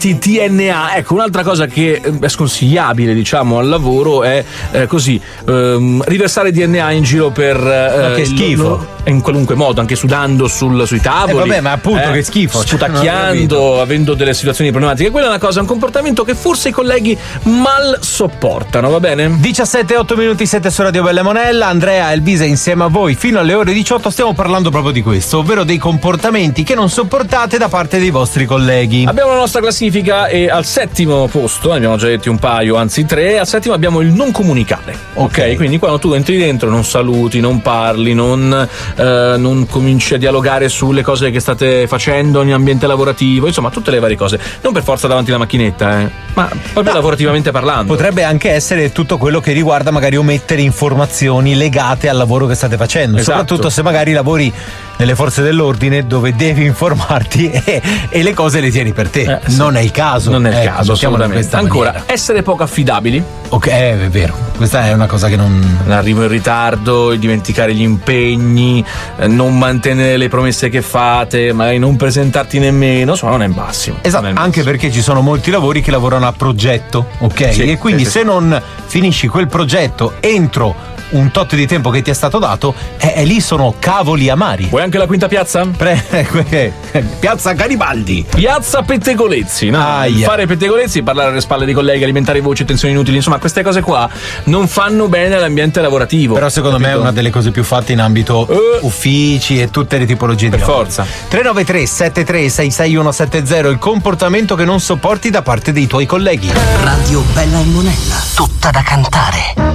TNA. Ecco, un'altra cosa che è sconsigliabile, diciamo, al lavoro è riversare DNA in giro per che schifo. In qualunque modo, anche sudando sui tavoli. Vabbè, ma appunto che schifo. Sputacchiando, avendo delle situazioni problematiche. Quella è una cosa, un comportamento che forse i colleghi mal sopportano, va bene? 17:08 minuti, 7 su Radio Bella Monella. Andrea e Elvisa insieme a voi fino alle ore 18. Stiamo parlando proprio di questo, ovvero dei comportamenti che non sopportate da parte dei vostri colleghi. Abbiamo la nostra classifica e al settimo posto, ne abbiamo già detti un paio, anzi 3, al settimo abbiamo il non comunicare. Ok, quindi quando tu entri dentro non saluti, non parli, non cominci a dialogare sulle cose che state facendo in ambiente lavorativo, insomma tutte le varie cose, non per forza davanti alla macchinetta, ma proprio lavorativamente parlando. Potrebbe anche essere tutto quello che riguarda magari omettere informazioni legate al lavoro che state facendo, soprattutto se magari lavori nelle forze dell'ordine dove devi informarti e le cose le tieni per te. Non è il caso. Non è il caso, assolutamente. Ancora, essere poco affidabili. Ok, è vero. Questa è una cosa che non... L'arrivo in ritardo, dimenticare gli impegni, non mantenere le promesse che fate, magari non presentarti nemmeno, insomma non è il massimo. Esatto, anche perché ci sono molti lavori che lavorano a progetto, ok? Sì, e quindi se non finisci quel progetto entro un tot di tempo che ti è stato dato, lì sono cavoli amari. Vuoi anche la quinta piazza? Piazza Garibaldi. Piazza pettegolezzi, no? Fare pettegolezzi, parlare alle spalle dei colleghi, alimentare voci, tensioni inutili, insomma queste cose qua non fanno bene all'ambiente lavorativo. Però secondo me è una delle cose più fatte in ambito uffici e tutte le tipologie di lavoro. Per forza. 393 73 66170, il comportamento che non sopporti da parte dei tuoi colleghi. Radio Bella e Monella, tutta da cantare.